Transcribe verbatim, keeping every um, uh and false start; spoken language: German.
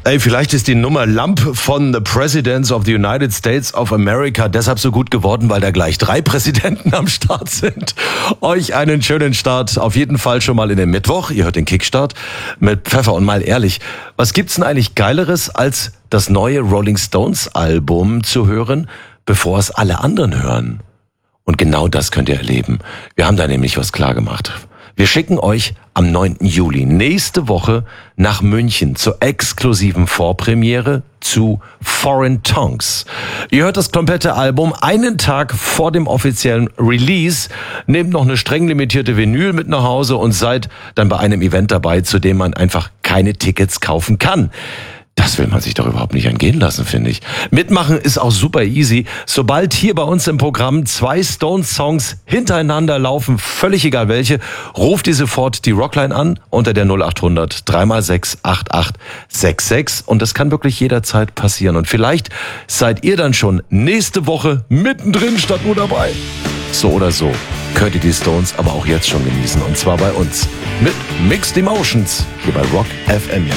Ey, vielleicht ist die Nummer Lump von The Presidents of the United States of America deshalb so gut geworden, weil da gleich drei Präsidenten am Start sind. Euch einen schönen Start, auf jeden Fall schon mal in den Mittwoch. Ihr hört den Kickstart mit Pfeffer. Und mal ehrlich, was gibt's denn eigentlich Geileres, als das neue Rolling Stones Album zu hören, bevor es alle anderen hören? Und genau das könnt ihr erleben. Wir haben da nämlich was klar gemacht. Wir schicken euch am neunten Juli nächste Woche nach München zur exklusiven Vorpremiere zu Foreign Tongues. Ihr hört das komplette Album einen Tag vor dem offiziellen Release, nehmt noch eine streng limitierte Vinyl mit nach Hause und seid dann bei einem Event dabei, zu dem man einfach keine Tickets kaufen kann. Das will man sich doch überhaupt nicht entgehen lassen, finde ich. Mitmachen ist auch super easy. Sobald hier bei uns im Programm zwei Stones-Songs hintereinander laufen, völlig egal welche, ruft ihr sofort die Rockline an unter der null acht hundert drei mal sechs acht acht sechs sechs. Und das kann wirklich jederzeit passieren. Und vielleicht seid ihr dann schon nächste Woche mittendrin statt nur dabei. So oder so könnt ihr die Stones aber auch jetzt schon genießen. Und zwar bei uns mit Mixed Emotions hier bei Rock F M.